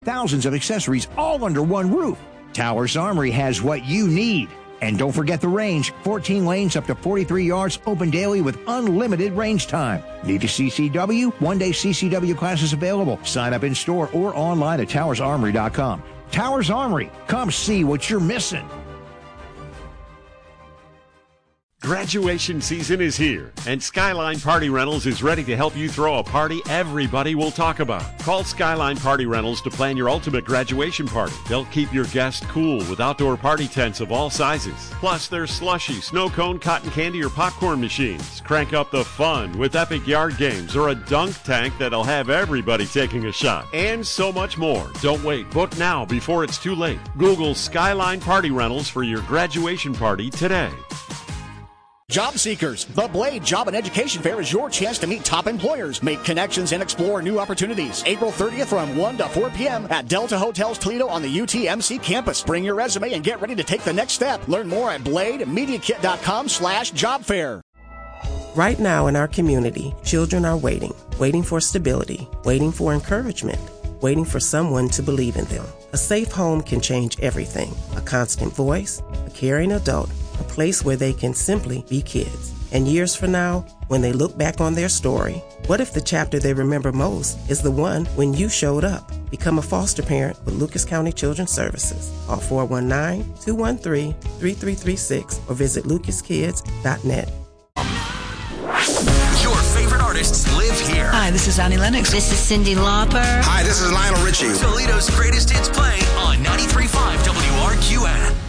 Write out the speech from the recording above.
thousands of accessories all under one roof. Towers Armory has what you need. And don't forget the range, 14 lanes up to 43 yards, open daily with unlimited range time. Need a CCW? One-day CCW classes available. Sign up in store or online at towersarmory.com. Towers Armory, come see what you're missing. Graduation season is here, and Skyline Party Rentals is ready to help you throw a party everybody will talk about. Call Skyline Party Rentals to plan your ultimate graduation party. They'll keep your guests cool with outdoor party tents of all sizes. Plus, there's slushy, snow cone, cotton candy, or popcorn machines. Crank up the fun with epic yard games or a dunk tank that'll have everybody taking a shot. And so much more. Don't wait. Book now before it's too late. Google Skyline Party Rentals for your graduation party today. Job seekers, the Blade Job and Education Fair is your chance to meet top employers, make connections, and explore new opportunities. April 30th from 1 to 4 p.m. at Delta Hotels Toledo on the UTMC campus. Bring your resume and get ready to take the next step. Learn more at blademediakit.com/jobfair. Right now in our community, children are waiting for stability, waiting for encouragement, waiting for someone to believe in them. A safe home can change everything. A constant voice, a caring adult, a place where they can simply be kids. And years from now, when they look back on their story, what if the chapter they remember most is the one when you showed up? Become a foster parent with Lucas County Children's Services. Call 419-213-3336 or visit lucaskids.net. Your favorite artists live here. Hi, this is Annie Lennox. This is Cyndi Lauper. Hi, this is Lionel Richie. Toledo's greatest hits play on 93.5 WRQN.